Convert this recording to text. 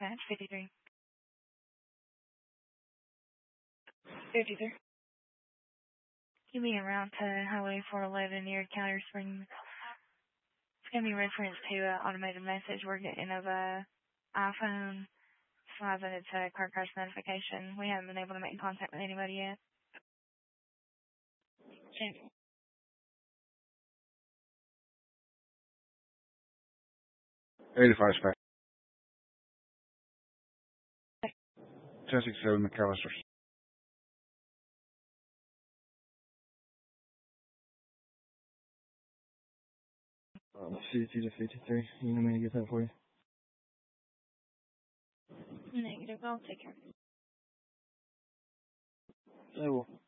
Match 53. 53. You'll be en route to Highway 411 near County Springs. It's going to be reference to an automated message we're getting of a iPhone. Flags that it's a car crash notification. We haven't been able to make contact with anybody yet. Check. 85 spec. 1067 McAllister. CT to 53. You need me to get that for you? Negative. I'll take care. I will.